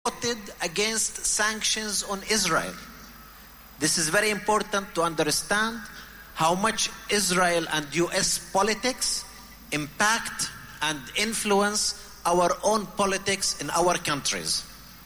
voted against sanctions on Israel. This is very important to understand how much Israel and US politics impact and influence our own politics in our countries.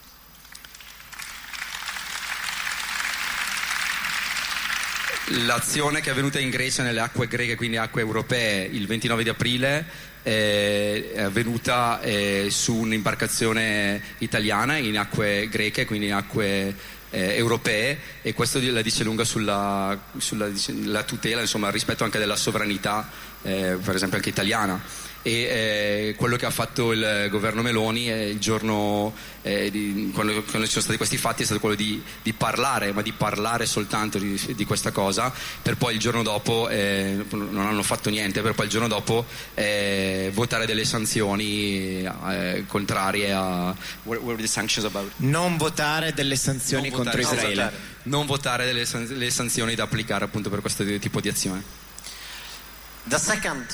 L'azione che è avvenuta in Grecia nelle acque greche, quindi acque europee, il 29 di aprile è avvenuta su un'imbarcazione italiana in acque greche, quindi in acque europee, e questo la dice lunga sulla tutela, insomma, rispetto anche della sovranità, per esempio anche italiana. E quello che ha fatto il governo Meloni il giorno quando ci sono stati questi fatti è stato quello di parlare, ma di parlare soltanto di questa cosa, per poi il giorno dopo non hanno fatto niente, per poi il giorno dopo votare delle sanzioni contrarie a what were the sanctions about? Non votare delle sanzioni contro Israele. Non votare le sanzioni da applicare appunto per questo tipo di azione. The second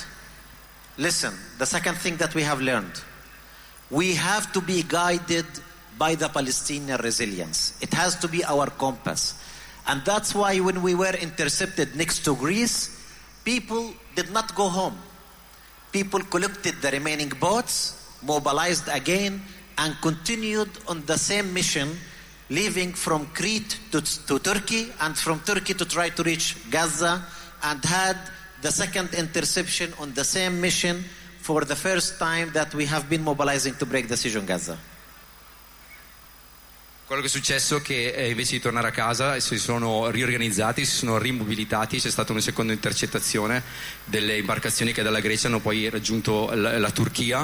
thing that we have learned, we have to be guided by the Palestinian resilience. It has to be our compass. And that's why when we were intercepted next to Greece, people did not go home. People collected the remaining boats, mobilized again, and continued on the same mission, leaving from Crete to Turkey, and from Turkey to try to reach Gaza, and had the second interception on the same mission for the first time that we have been mobilizing to break the siege on Gaza. Quello che è successo è che invece di tornare a casa si sono riorganizzati, si sono rimobilitati, c'è stata una seconda intercettazione delle imbarcazioni che dalla Grecia hanno poi raggiunto la Turchia.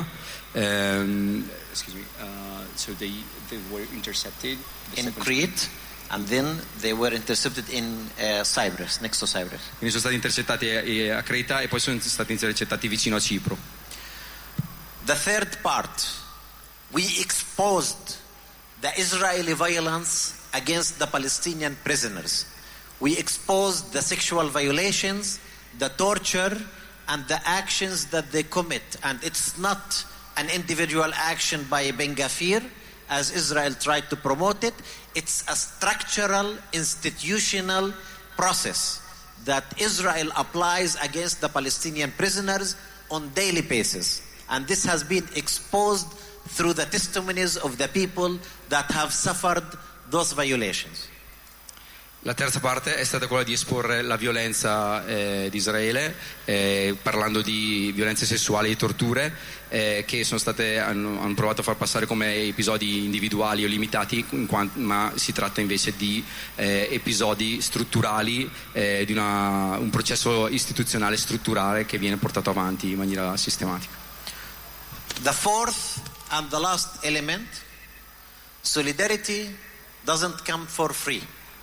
So they were intercepted in Crete, and then they were intercepted in Cyprus, next to Cyprus. Quindi sono stati intercettati a Creta e poi sono stati intercettati vicino a Cipro. The third part, we exposed the Israeli violence against the Palestinian prisoners. We exposed the sexual violations, the torture, and the actions that they commit. And it's not an individual action by Ben Gvir, as Israel tried to promote it. It's a structural, institutional process that Israel applies against the Palestinian prisoners on daily basis. And this has been exposed through the testimonies of the people that have suffered those violations. La terza parte è stata quella di esporre la violenza di Israele, parlando di violenze sessuali e torture che sono state, hanno provato a far passare come episodi individuali o limitati, ma si tratta invece di episodi strutturali, di un processo istituzionale strutturale che viene portato avanti in maniera sistematica. The fourth and the last element, solidarity doesn't come for free.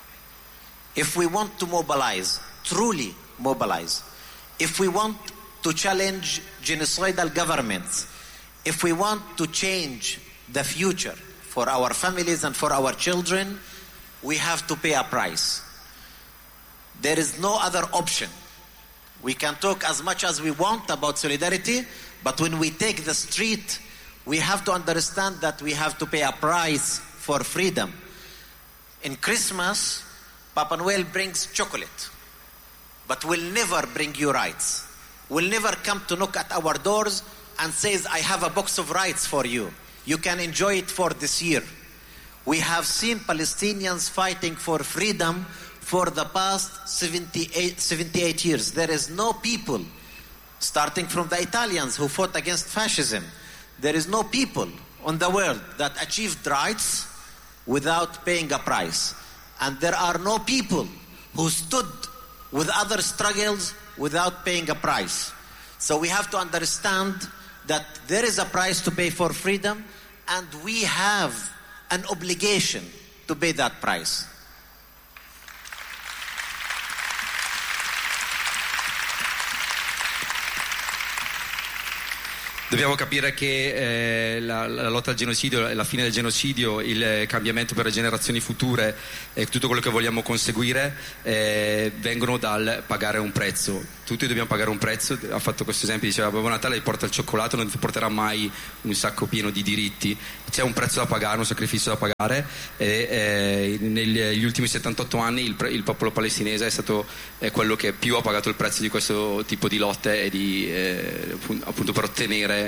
If we want to mobilize, truly mobilize, if we want to challenge genocidal governments, if we want to change the future for our families and for our children, we have to pay a price. There is no other option. We can talk as much as we want about solidarity, but when we take the street, we have to understand that we have to pay a price for freedom. In Christmas, Papa Noel brings chocolate, but will never bring you rights. Will never come to knock at our doors and says, I have a box of rights for you. You can enjoy it for this year. We have seen Palestinians fighting for freedom for the past 78 years. There is no people, starting from the Italians who fought against fascism, there is no people on the world that achieved rights without paying a price. And there are no people who stood with other struggles without paying a price. So we have to understand that there is a price to pay for freedom, and we have an obligation to pay that price. Dobbiamo capire che la lotta al genocidio, la fine del genocidio, il cambiamento per le generazioni future e tutto quello che vogliamo conseguire vengono dal pagare un prezzo. tutti dobbiamo pagare un prezzo. Ha fatto questo esempio, diceva Babbo Natale porta il cioccolato, non ti porterà mai un sacco pieno di diritti, c'è un prezzo da pagare, un sacrificio da pagare, e negli ultimi 78 anni il popolo palestinese è stato quello che più ha pagato il prezzo di questo tipo di lotte e appunto per ottenere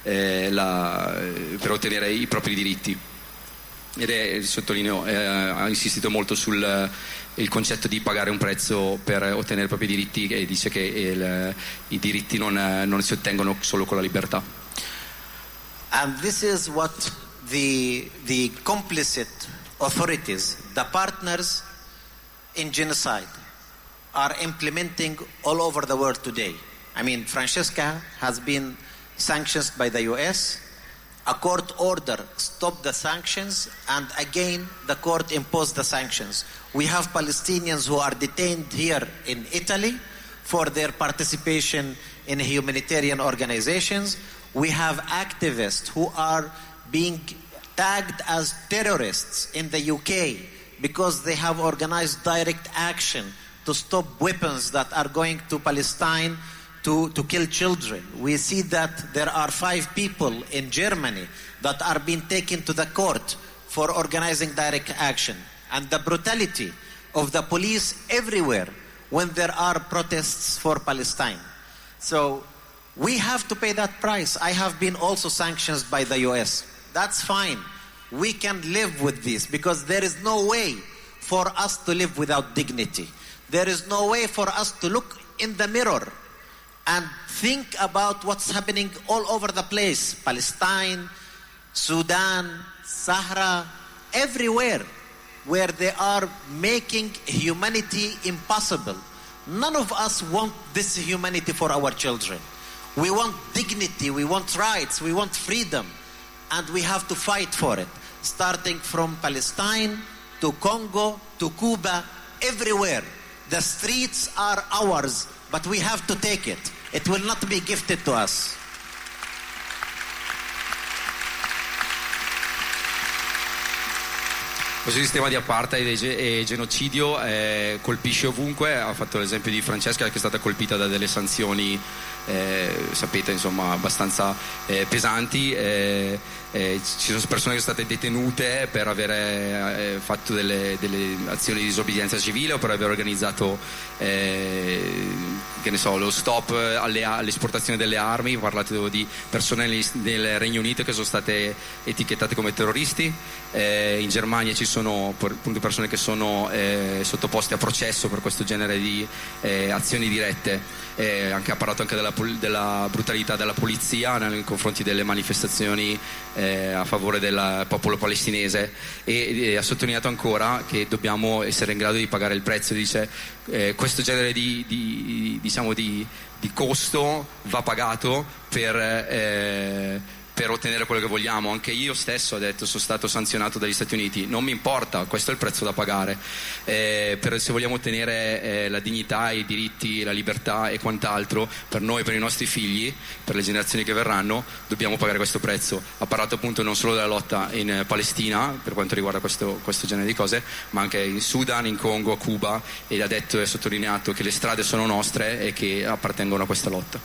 i propri diritti. Ed sottolineo, ha insistito molto sul il concetto di pagare un prezzo per ottenere i propri diritti, e dice che i diritti non si ottengono solo con la libertà. And this is what the complicit authorities, the partners in genocide, are implementing all over the world today. I mean, Francesca has been sanctioned by the US. A court order stopped the sanctions, and again the court imposed the sanctions. We have Palestinians who are detained here in Italy for their participation in humanitarian organizations. We have activists who are being tagged as terrorists in the UK because they have organized direct action to stop weapons that are going to Palestine to kill children. We see that there are 5 people in Germany that are being taken to the court for organizing direct action. And the brutality of the police everywhere when there are protests for Palestine. So we have to pay that price. I have been also sanctioned by the US. That's fine. We can live with this because there is no way for us to live without dignity. There is no way for us to look in the mirror and think about what's happening all over the place. Palestine, Sudan, Sahara, everywhere where they are making humanity impossible. None of us want this humanity for our children. We want dignity, we want rights, we want freedom, and we have to fight for it. Starting from Palestine to Congo to Cuba, everywhere. The streets are ours, but we have to take it. It will not be gifted to us. Questo sistema di apartheid e genocidio colpisce ovunque. Ha fatto l'esempio di Francesca, che è stata colpita da delle sanzioni, sapete, insomma, abbastanza pesanti. Ci sono persone che sono state detenute per avere fatto delle azioni di disobbedienza civile o per aver organizzato che ne so, lo stop all'esportazione delle armi. Ho parlato di persone nel Regno Unito che sono state etichettate come terroristi. In Germania ci sono appunto persone che sono sottoposte a processo per questo genere di azioni dirette. Ha parlato anche della brutalità della polizia nei confronti delle manifestazioni a favore del popolo palestinese, e ha sottolineato ancora che dobbiamo essere in grado di pagare il prezzo. Dice questo genere di costo va pagato per ottenere quello che vogliamo. Anche io stesso, ha detto, sono stato sanzionato dagli Stati Uniti, non mi importa, questo è il prezzo da pagare. Se vogliamo ottenere la dignità, i diritti, la libertà e quant'altro per noi, per i nostri figli, per le generazioni che verranno, dobbiamo pagare questo prezzo. Ha parlato appunto non solo della lotta in Palestina per quanto riguarda questo genere di cose, ma anche in Sudan, in Congo, a Cuba, e ha detto e sottolineato che le strade sono nostre e che appartengono a questa lotta.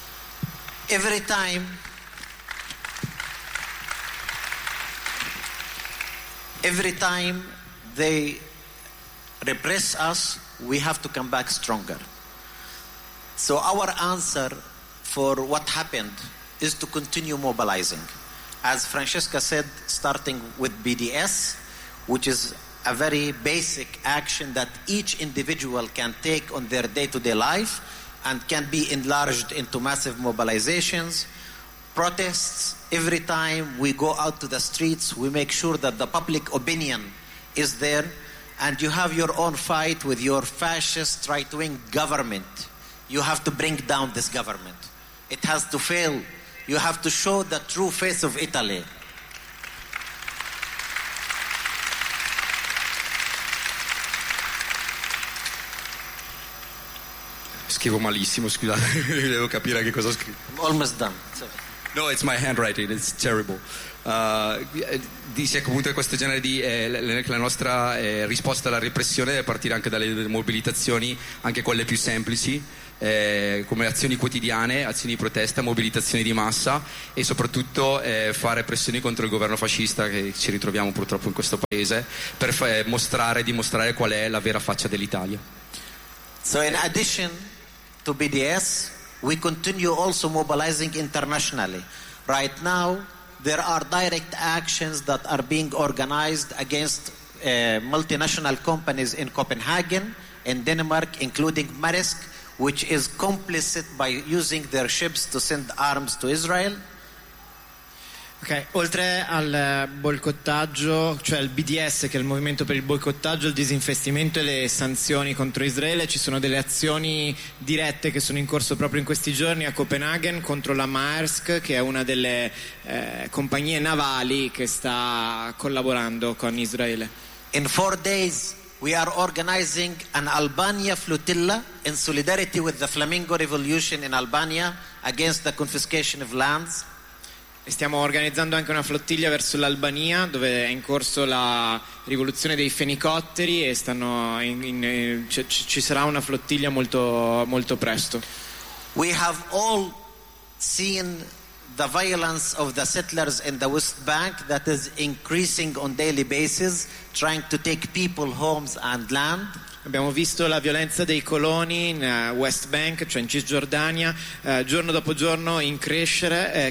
Every time they repress us, we have to come back stronger. So our answer for what happened is to continue mobilizing. As Francesca said, starting with BDS, which is a very basic action that each individual can take on their day-to-day life and can be enlarged into massive mobilizations. Protests, every time we go out to the streets, we make sure that the public opinion is there, and you have your own fight with your fascist right-wing government. You have to bring down this government. It has to fail. You have to show the true face of Italy. Scrivo malissimo, scusate, devo capire anche cosa scrivo. I'm almost done. No, it's my handwriting, it's terrible. Dice comunque questo genere di la nostra risposta alla repressione deve partire anche dalle mobilitazioni, anche quelle più semplici, come azioni quotidiane, azioni di protesta, mobilitazioni di massa e soprattutto fare pressioni contro il governo fascista che ci ritroviamo purtroppo in questo paese per dimostrare qual è la vera faccia dell'Italia. So in addition to BDS, we continue also mobilizing internationally. Right now, there are direct actions that are being organized against multinational companies in Copenhagen, in Denmark, including Maersk, which is complicit by using their ships to send arms to Israel. Ok, oltre al boicottaggio, cioè il BDS che è il movimento per il boicottaggio, il disinvestimento e le sanzioni contro Israele, ci sono delle azioni dirette che sono in corso proprio in questi giorni a Copenaghen contro la Maersk, che è una delle compagnie navali che sta collaborando con Israele. In 4 days we are organizing an Albania flotilla in solidarity with the Flamingo Revolution in Albania against the confiscation of lands. E stiamo organizzando anche una flottiglia verso l'Albania, dove è in corso la rivoluzione dei fenicotteri e ci sarà una flottiglia molto, molto presto. We have all seen the violence of the settlers in the West Bank that is increasing on daily basis, trying to take people, homes and land. Abbiamo visto la violenza dei coloni in West Bank, cioè in Cisgiordania, giorno dopo giorno crescere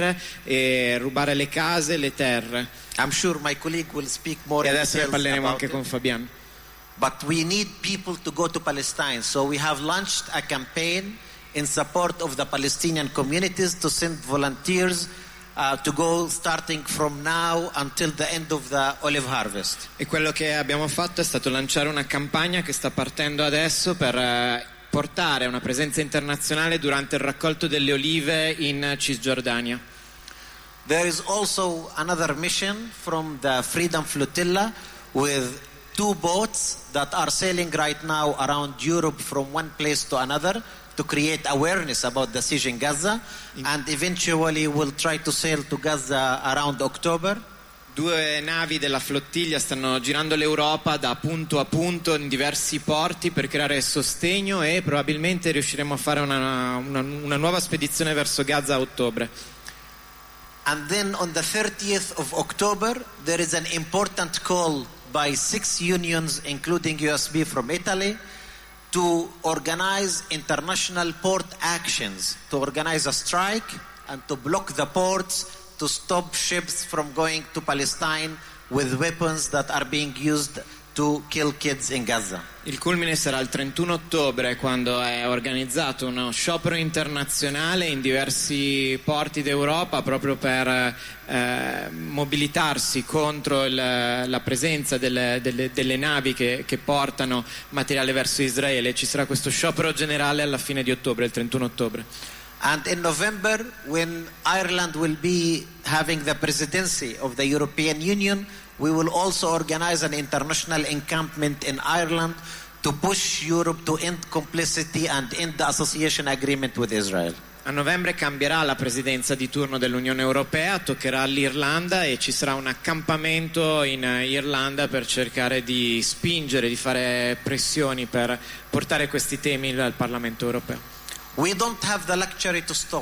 e rubare le case e le terre. I'm sure my colleague will speak more. E adesso ne parleremo anche con Fabian. But we need people to go to Palestine, so we have launched a campaign in support of the Palestinian communities to send volunteers to go starting from now until the end of the olive harvest. E quello che abbiamo fatto è stato lanciare una campagna che sta partendo adesso per portare una presenza internazionale durante il raccolto delle olive in Cisgiordania. There is also another mission from the Freedom Flotilla with 2 boats that are sailing right now around Europe from one place to another to create awareness about the siege in Gaza, and eventually we'll try to sail to Gaza around October. 2 navi della flottiglia stanno girando l'Europa da punto a punto in diversi porti per creare sostegno e probabilmente riusciremo a fare una nuova spedizione verso Gaza a ottobre. And then on the 30th of October there is an important call by 6 unions including USB from Italy to organize international port actions, to organize a strike and to block the ports to stop ships from going to Palestine with weapons that are being used to kill kids in Gaza. Il culmine sarà il 31 ottobre quando è organizzato uno sciopero internazionale in diversi porti d'Europa proprio per mobilitarsi contro la presenza delle navi che portano materiale verso Israele. Ci sarà questo sciopero generale alla fine di ottobre, il 31 ottobre. And in November, when Ireland will be having the presidency of the European Union, we will also organize an international encampment in Ireland to push Europe to end complicity and end the association agreement with Israel. A novembre cambierà la presidenza di turno dell'Unione Europea, toccherà all'Irlanda e ci sarà un accampamento in Irlanda per cercare di spingere, di fare pressioni per portare questi temi al Parlamento Europeo. We don't have the luxury to stop.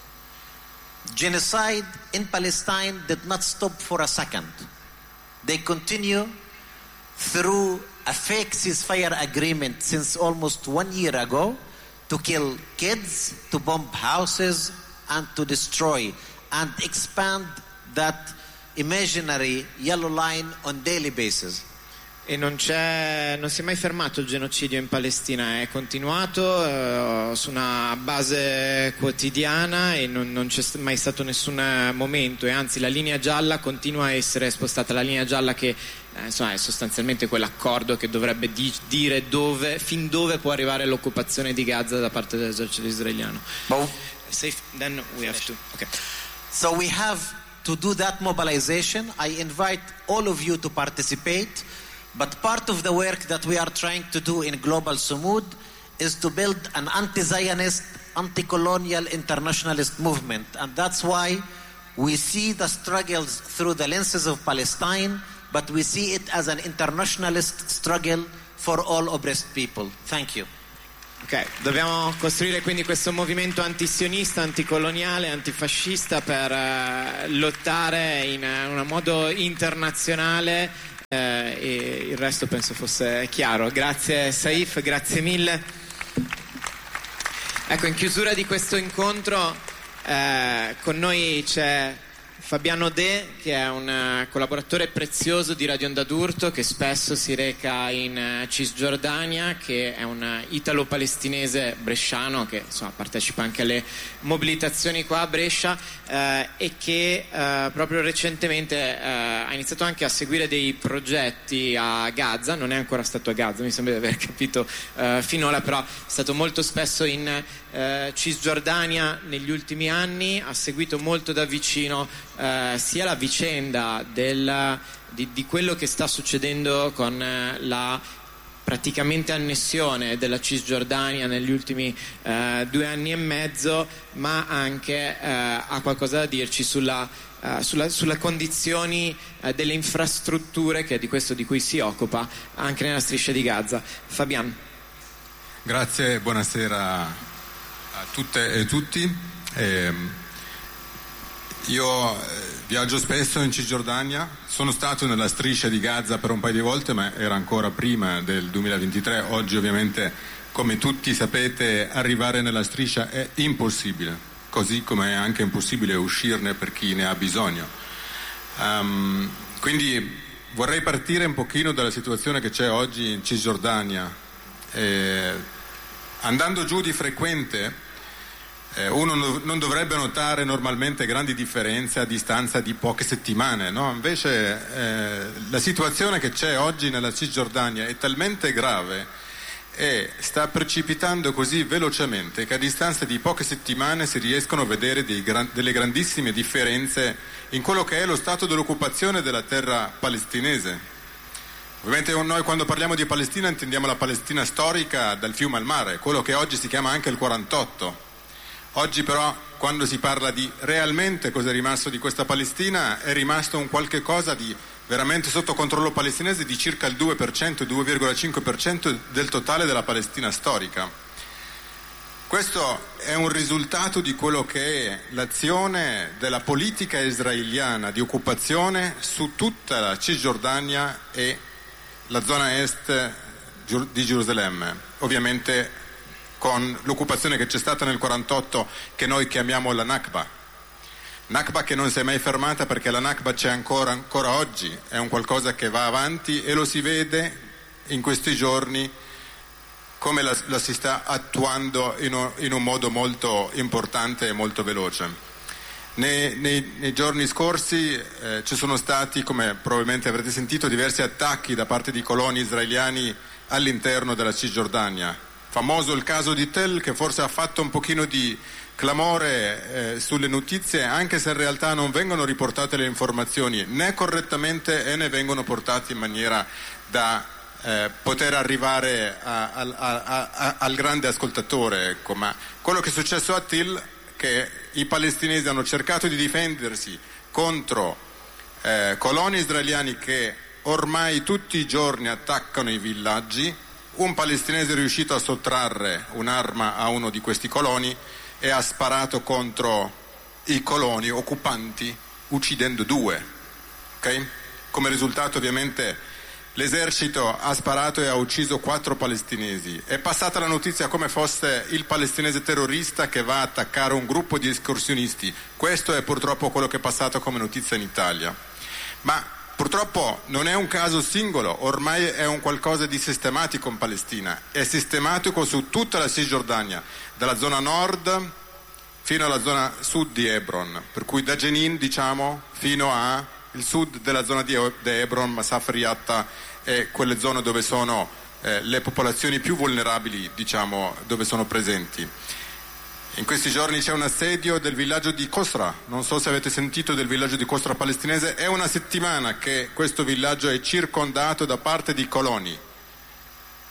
Genocide in Palestine did not stop for a second. They continue through a fake ceasefire agreement since almost 1 year ago to kill kids, to bomb houses, and to destroy and expand that imaginary yellow line on daily basis. E non si è mai fermato il genocidio in Palestina, è continuato su una base quotidiana e non c'è mai stato nessun momento, e anzi la linea gialla continua a essere spostata, la linea gialla che insomma, è sostanzialmente quell'accordo che dovrebbe dire fin dove può arrivare l'occupazione di Gaza da parte dell'esercito israeliano. Then we have to. Okay. So we have to do that mobilization. I invite all of you to participate. But part of the work that we are trying to do in Global Sumud is to build an anti-Zionist anti-colonial internationalist movement, and that's why we see the struggles through the lenses of Palestine, but we see it as an internationalist struggle for all oppressed people. Thank you. Ok, dobbiamo costruire quindi questo movimento antisionista, anticoloniale, antifascista per lottare in un modo internazionale e il resto penso fosse chiaro. Grazie Saif, grazie mille. Ecco, in chiusura di questo incontro con noi c'è Fabiano De, che è un collaboratore prezioso di Radio Onda d'Urto, che spesso si reca in Cisgiordania, che è un italo-palestinese bresciano che insomma partecipa anche alle mobilitazioni qua a Brescia e che proprio recentemente ha iniziato anche a seguire dei progetti a Gaza. Non è ancora stato a Gaza, mi sembra di aver capito finora, però è stato molto spesso in Cisgiordania negli ultimi anni, ha seguito molto da vicino sia la vicenda di quello che sta succedendo con la praticamente annessione della Cisgiordania negli ultimi 2 anni e mezzo, ma anche ha qualcosa da dirci sulle condizioni delle infrastrutture, che è di questo di cui si occupa anche nella striscia di Gaza. Fabian. Grazie, buonasera a tutte e tutti. Io viaggio spesso in Cisgiordania, sono stato nella striscia di Gaza per un paio di volte, ma era ancora prima del 2023. Oggi ovviamente, come tutti sapete, arrivare nella striscia è impossibile, così come è anche impossibile uscirne per chi ne ha bisogno. Quindi vorrei partire un pochino dalla situazione che c'è oggi in Cisgiordania. Andando giù di frequente, uno non dovrebbe notare normalmente grandi differenze a distanza di poche settimane, no? Invece la situazione che c'è oggi nella Cisgiordania è talmente grave e sta precipitando così velocemente che a distanza di poche settimane si riescono a vedere delle grandissime differenze in quello che è lo stato dell'occupazione della terra palestinese. Ovviamente noi quando parliamo di Palestina intendiamo la Palestina storica dal fiume al mare, quello che oggi si chiama anche il 48. Oggi però, quando si parla di realmente cosa è rimasto di questa Palestina, è rimasto un qualche cosa di veramente sotto controllo palestinese di circa il 2%, 2,5% del totale della Palestina storica. Questo è un risultato di quello che è l'azione della politica israeliana di occupazione su tutta la Cisgiordania e la zona est di Gerusalemme, ovviamente con l'occupazione che c'è stata nel 48, che noi chiamiamo la Nakba. Nakba che non si è mai fermata, perché la Nakba c'è ancora oggi, è un qualcosa che va avanti e lo si vede in questi giorni come la si sta attuando in un modo molto importante e molto veloce. Nei giorni scorsi ci sono stati, come probabilmente avrete sentito, diversi attacchi da parte di coloni israeliani all'interno della Cisgiordania. Famoso il caso di Tel, che forse ha fatto un pochino di clamore sulle notizie, anche se in realtà non vengono riportate le informazioni né correttamente né vengono portate in maniera da poter arrivare al grande ascoltatore. Ecco. Ma quello che è successo a Tel, che i palestinesi hanno cercato di difendersi contro coloni israeliani che ormai tutti i giorni attaccano i villaggi. Un palestinese è riuscito a sottrarre un'arma a uno di questi coloni e ha sparato contro i coloni occupanti, uccidendo 2. Okay? Come risultato, ovviamente, l'esercito ha sparato e ha ucciso 4 palestinesi. È passata la notizia come fosse il palestinese terrorista che va a attaccare un gruppo di escursionisti. Questo è purtroppo quello che è passato come notizia in Italia. Ma purtroppo non è un caso singolo, ormai è un qualcosa di sistematico in Palestina, è sistematico su tutta la Cisgiordania, dalla zona nord fino alla zona sud di Hebron, per cui da Jenin, diciamo, fino al sud della zona di Hebron, Masaf Yatta e quelle zone dove sono le popolazioni più vulnerabili, diciamo, dove sono presenti. In questi giorni c'è un assedio del villaggio di Qusra, non so se avete sentito del villaggio di Qusra palestinese, è una settimana che questo villaggio è circondato da parte di coloni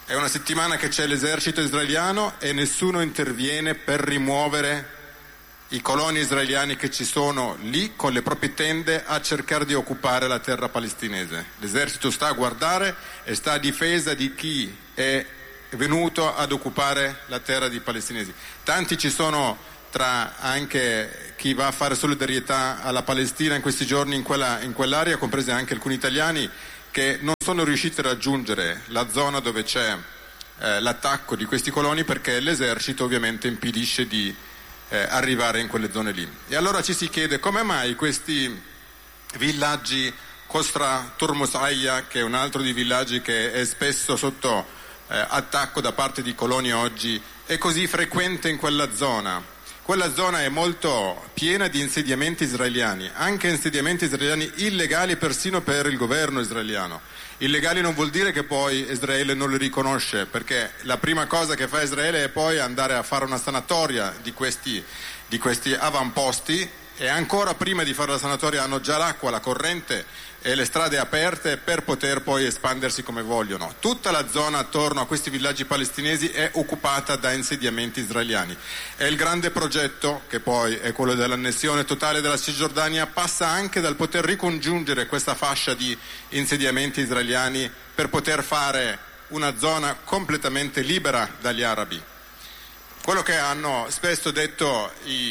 È una settimana che c'è l'esercito israeliano e nessuno interviene per rimuovere i coloni israeliani che ci sono lì con le proprie tende a cercare di occupare la terra palestinese. L'esercito sta a guardare e sta a difesa di chi è venuto ad occupare la terra dei palestinesi. Tanti ci sono, tra anche chi va a fare solidarietà alla Palestina in questi giorni in quell'area, compresi anche alcuni italiani, che non sono riusciti a raggiungere la zona dove c'è l'attacco di questi coloni perché l'esercito ovviamente impedisce di arrivare in quelle zone lì. E allora ci si chiede come mai questi villaggi, Kosra Turmusaya, che è un altro dei villaggi che è spesso sotto attacco da parte di coloni oggi, è così frequente in quella zona. Quella zona è molto piena di insediamenti israeliani, anche insediamenti israeliani illegali persino per il governo israeliano. Illegali non vuol dire che poi Israele non li riconosce, perché la prima cosa che fa Israele è poi andare a fare una sanatoria di questi avamposti, e ancora prima di fare la sanatoria hanno già l'acqua, la corrente e le strade aperte per poter poi espandersi come vogliono. Tutta la zona attorno a questi villaggi palestinesi è occupata da insediamenti israeliani. E il grande progetto, che poi è quello dell'annessione totale della Cisgiordania, passa anche dal poter ricongiungere questa fascia di insediamenti israeliani per poter fare una zona completamente libera dagli arabi. Quello che hanno spesso detto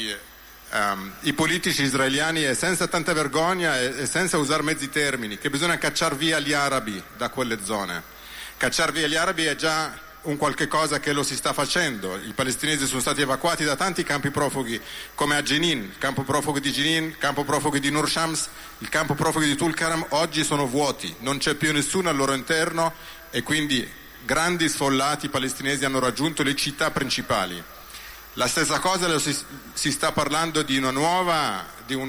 i politici israeliani e senza tanta vergogna e senza usare mezzi termini, che bisogna cacciar via gli arabi da quelle zone. Cacciar via gli arabi è già un qualche cosa che lo si sta facendo. I palestinesi sono stati evacuati da tanti campi profughi, come a Jenin, il campo profughi di Jenin, il campo profughi di Nur Shams, il campo profughi di Tulkarm, oggi sono vuoti, non c'è più nessuno al loro interno e quindi grandi sfollati palestinesi hanno raggiunto le città principali. La stessa cosa si sta parlando di una nuova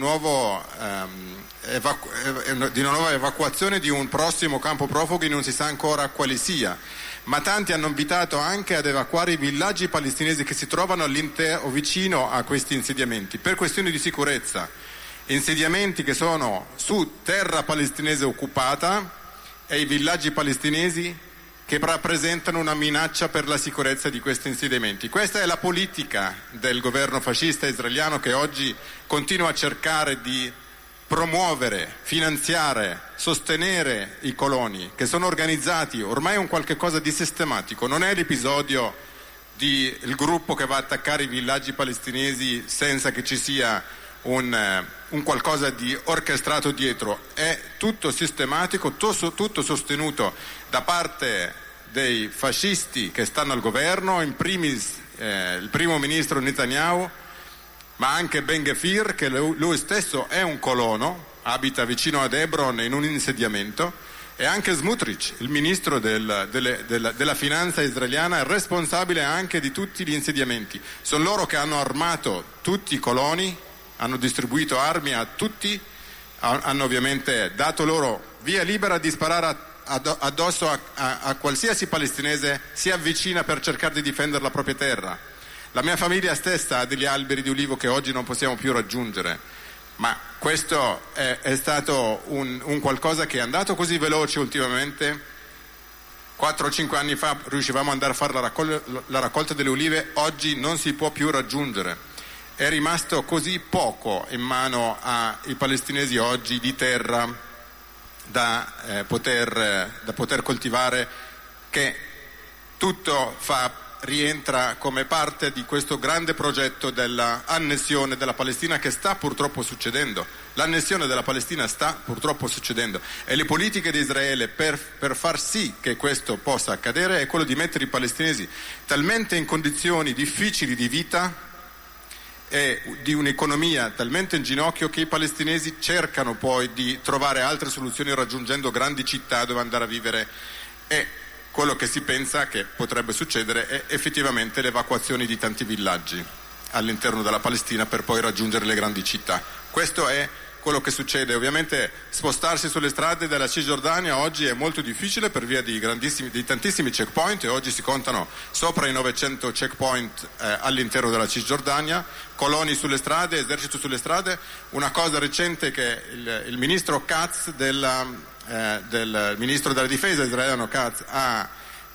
evacuazione di un prossimo campo profughi, non si sa ancora quale sia, ma tanti hanno invitato anche ad evacuare i villaggi palestinesi che si trovano all'interno o vicino a questi insediamenti per questioni di sicurezza. Insediamenti che sono su terra palestinese occupata e i villaggi palestinesi che rappresentano una minaccia per la sicurezza di questi insediamenti. Questa è la politica del governo fascista israeliano, che oggi continua a cercare di promuovere, finanziare, sostenere i coloni che sono organizzati, ormai è un qualche cosa di sistematico, non è l'episodio del gruppo che va a attaccare i villaggi palestinesi senza che ci sia un qualcosa di orchestrato dietro, è tutto sistematico, tutto sostenuto da parte dei fascisti che stanno al governo, in primis il primo ministro Netanyahu, ma anche Ben Gvir, che lui stesso è un colono, abita vicino ad Hebron in un insediamento, e anche Smotrich, il ministro della finanza israeliana, è responsabile anche di tutti gli insediamenti. Sono loro che hanno armato tutti i coloni, hanno distribuito armi a tutti, hanno ovviamente dato loro via libera di sparare addosso a qualsiasi palestinese si avvicina per cercare di difendere la propria terra. La mia famiglia stessa ha degli alberi di ulivo che oggi non possiamo più raggiungere, ma questo è stato un qualcosa che è andato così veloce ultimamente. 4 o 5 anni fa riuscivamo ad andare a fare la raccolta delle olive, oggi non si può più raggiungere. È rimasto così poco in mano ai palestinesi oggi di terra da poter coltivare, che tutto rientra come parte di questo grande progetto dell'annessione della Palestina che sta purtroppo succedendo. L'annessione della Palestina sta purtroppo succedendo e le politiche di Israele per far sì che questo possa accadere è quello di mettere i palestinesi talmente in condizioni difficili di vita e di un'economia talmente in ginocchio che i palestinesi cercano poi di trovare altre soluzioni raggiungendo grandi città dove andare a vivere, e quello che si pensa che potrebbe succedere è effettivamente l'evacuazione di tanti villaggi all'interno della Palestina per poi raggiungere le grandi città. Questo è quello che succede. Ovviamente spostarsi sulle strade della Cisgiordania oggi è molto difficile per via di tantissimi checkpoint, e oggi si contano sopra i 900 checkpoint all'interno della Cisgiordania, coloni sulle strade, esercito sulle strade. Una cosa recente che il ministro Katz del ministro della difesa israeliano Katz ha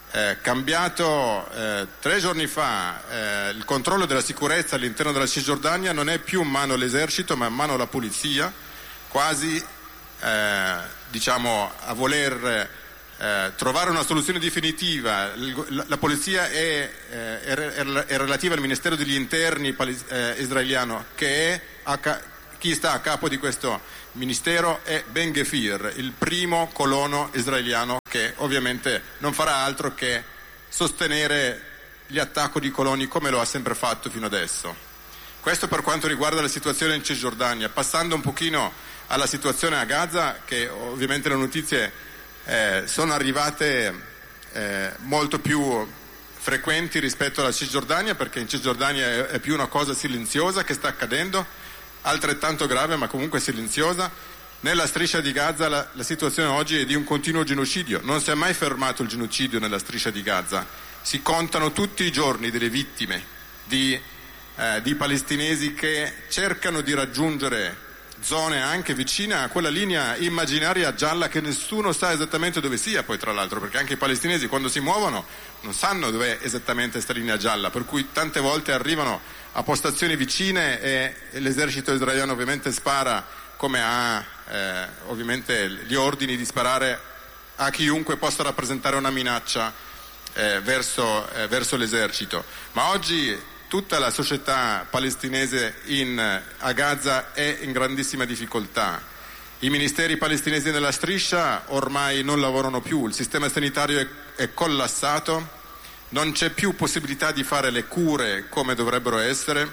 cambiato 3 giorni fa il controllo della sicurezza all'interno della Cisgiordania, non è più in mano all'esercito ma in mano alla polizia, quasi diciamo a voler trovare una soluzione definitiva. La polizia è relativa al Ministero degli Interni israeliano, che è chi sta a capo di questo ministero è Ben Gvir, il primo colono israeliano, che ovviamente non farà altro che sostenere gli attacchi di coloni come lo ha sempre fatto fino adesso. Questo per quanto riguarda la situazione in Cisgiordania. Passando un pochino alla situazione a Gaza, che ovviamente le notizie sono arrivate molto più frequenti rispetto alla Cisgiordania, perché in Cisgiordania è più una cosa silenziosa che sta accadendo, altrettanto grave ma comunque silenziosa. Nella striscia di Gaza la situazione oggi è di un continuo genocidio, non si è mai fermato il genocidio nella striscia di Gaza, si contano tutti i giorni delle vittime di palestinesi che cercano di raggiungere zone anche vicine a quella linea immaginaria gialla che nessuno sa esattamente dove sia, poi tra l'altro, perché anche i palestinesi quando si muovono non sanno dove è esattamente questa linea gialla, per cui tante volte arrivano a postazioni vicine e l'esercito israeliano ovviamente spara, come ha ovviamente gli ordini di sparare a chiunque possa rappresentare una minaccia verso l'esercito. Ma oggi tutta la società palestinese a Gaza è in grandissima difficoltà. I ministeri palestinesi nella striscia ormai non lavorano più, il sistema sanitario è collassato, non c'è più possibilità di fare le cure come dovrebbero essere.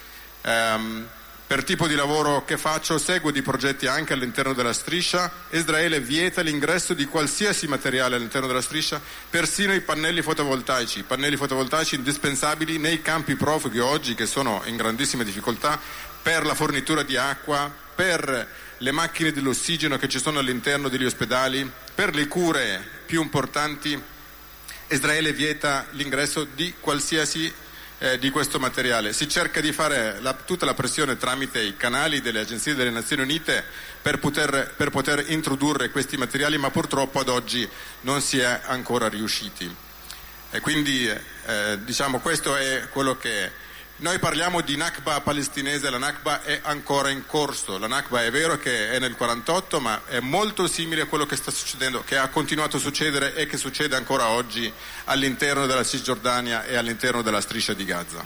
Per tipo di lavoro che faccio seguo di progetti anche all'interno della striscia. Israele vieta l'ingresso di qualsiasi materiale all'interno della striscia, persino i pannelli fotovoltaici indispensabili nei campi profughi oggi, che sono in grandissima difficoltà per la fornitura di acqua, per le macchine dell'ossigeno che ci sono all'interno degli ospedali, per le cure più importanti. Israele vieta l'ingresso di qualsiasi di questo materiale. Si cerca di fare tutta la pressione tramite i canali delle agenzie delle Nazioni Unite per poter introdurre questi materiali, ma purtroppo ad oggi non si è ancora riusciti. E quindi diciamo questo è quello che noi parliamo di Nakba palestinese. La Nakba è ancora in corso. La Nakba è vero che è nel 48, ma è molto simile a quello che sta succedendo, che ha continuato a succedere e che succede ancora oggi all'interno della Cisgiordania e all'interno della striscia di Gaza.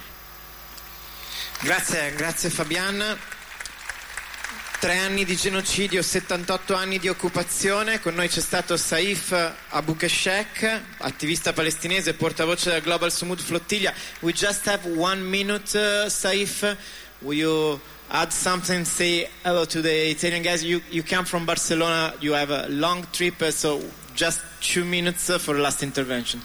Grazie Fabian. 3 anni di genocidio, 78 anni di occupazione. Con noi c'è stato Saif Abukeshek, attivista palestinese, portavoce della Global Sumud Flotilla. We just have 1 minute, Saif. Will you add something, say hello to the Italian guys? You come from Barcelona, you have a long trip, so just 2 minutes for the last intervention.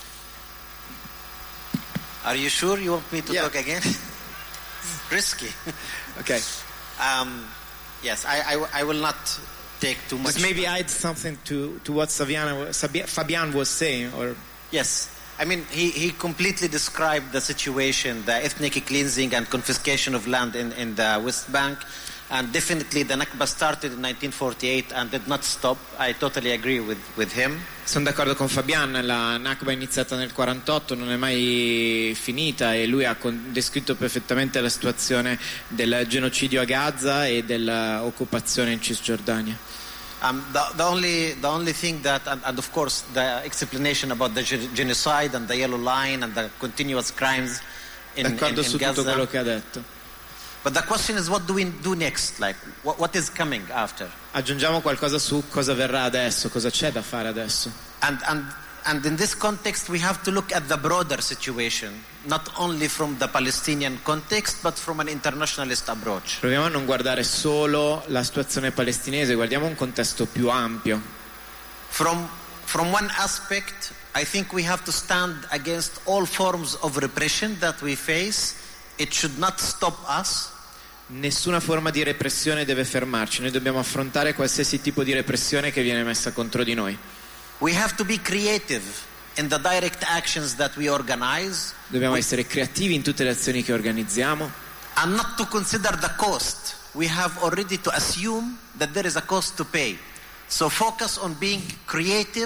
Are you sure you want me to talk again? Risky. Okay. Yes, I will not take too much. Just maybe add something to what Fabian was saying, or yes. I mean, he completely described the situation, the ethnic cleansing and confiscation of land in the West Bank, and definitely the Nakba started in 1948 and did not stop. I totally agree with him. Sono d'accordo con Fabian, la Nakba è iniziata nel 48, non è mai finita, e lui ha descritto perfettamente la situazione del genocidio a Gaza e dell'occupazione in Cisgiordania. The only thing that, and of course the explanation about the genocide and the yellow line and the continuous crimes in su Gaza. Tutto quello che ha detto. But the question is, what do we do next? Like, what is coming after? Aggiungiamo qualcosa su cosa verrà adesso, cosa c'è da fare adesso. And in this context, we have to look at the broader situation, not only from the Palestinian context, but from an internationalist approach. Proviamo a non guardare solo la situazione palestinese, guardiamo un contesto più ampio. From one aspect, I think we have to stand against all forms of repression that we face. It should not stop us. Nessuna forma di repressione deve fermarci, noi dobbiamo affrontare qualsiasi tipo di repressione che viene messa contro di noi. We have to be creative in the direct actions that we organize. Dobbiamo essere creativi in tutte le azioni che organizziamo. And not to consider the cost. We have already to assume that there is a cost to pay. So focus on being creative,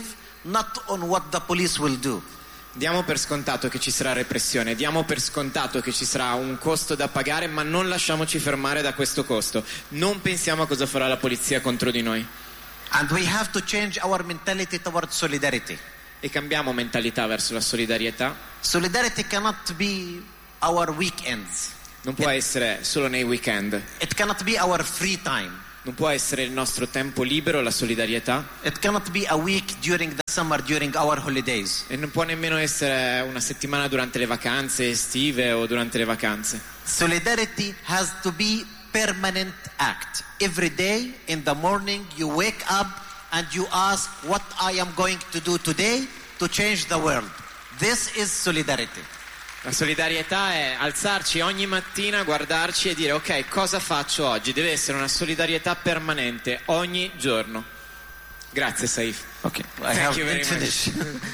not on what the police will do. Diamo per scontato che ci sarà repressione, diamo per scontato che ci sarà un costo da pagare, ma non lasciamoci fermare da questo costo. Non pensiamo a cosa farà la polizia contro di noi. And we have to change our mentality towards solidarity. E cambiamo mentalità verso la solidarietà. Solidarity cannot be our weekends. Non può essere solo nei weekend. It cannot be our free time. Non può essere il nostro tempo libero, la solidarietà. It cannot be a week during the summer, during our holidays. E non può nemmeno essere una settimana durante le vacanze estive o durante le vacanze. Solidarity has to be permanent act. Every day in the morning you wake up and you ask what I am going to do today to change the world. This is solidarity. La solidarietà è alzarci ogni mattina, guardarci e dire ok, cosa faccio oggi? Deve essere una solidarietà permanente ogni giorno. Grazie Saif. Okay, Thank you very much.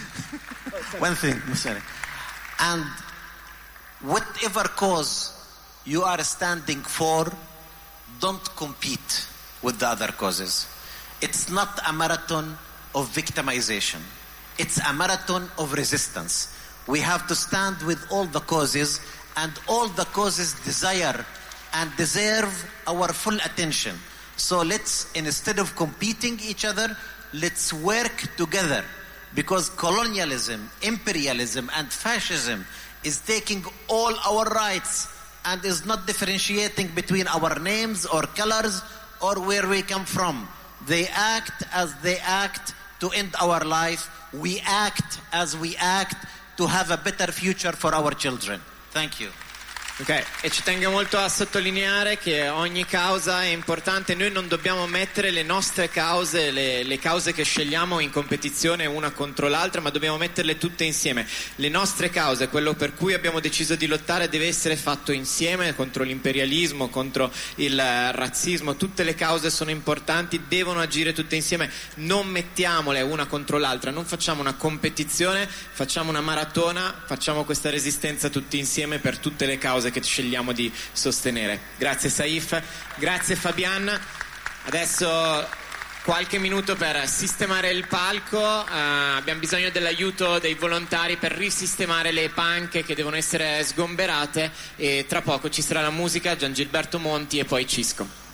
One thing, sorry. And whatever cause you are standing for, don't compete with the other causes. It's not a marathon of victimization. It's a marathon of resistance. We have to stand with all the causes, and all the causes desire and deserve our full attention. So let's, instead of competing each other, let's work together, because colonialism, imperialism and fascism is taking all our rights and is not differentiating between our names or colors or where we come from. They act as they act to end our life. We act as we act to have a better future for our children. Thank you. Ok, e ci tengo molto a sottolineare che ogni causa è importante. Noi non dobbiamo mettere le nostre cause, le cause che scegliamo in competizione una contro l'altra, ma dobbiamo metterle tutte insieme. Le nostre cause, quello per cui abbiamo deciso di lottare, deve essere fatto insieme, contro l'imperialismo, contro il razzismo. Tutte le cause sono importanti, devono agire tutte insieme. Non mettiamole una contro l'altra, non facciamo una competizione, facciamo una maratona, facciamo questa resistenza tutti insieme per tutte le cause che scegliamo di sostenere. Grazie Saif, grazie Fabian. Adesso qualche minuto per sistemare il palco. Abbiamo bisogno dell'aiuto dei volontari per risistemare le panche che devono essere sgomberate, e tra poco ci sarà la musica, Giangilberto Monti e poi Cisco.